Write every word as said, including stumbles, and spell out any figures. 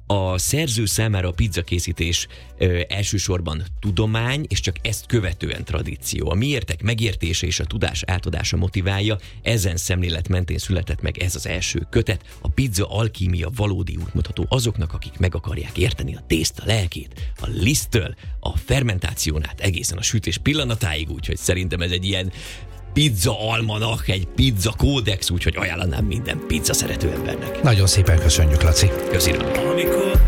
A szerző számára a pizzakészítés ö, elsősorban tudomány, és csak ezt követően tradíció. A miértek megértése és a tudás átadása motiválja, ezen szemlélet mentén született meg ez az első kötet, a pizza alkímia valódi útmutató azoknak, akik meg akarják érteni a tészta lelkét, a liszttől, a fermentáción át egészen a sütés pillanatáig, úgyhogy szerintem ez egy ilyen pizza almanach, egy pizza kódex, úgyhogy ajánlanám minden pizza szerető embernek. Nagyon szépen köszönjük, Laci. Köszönöm. Amikor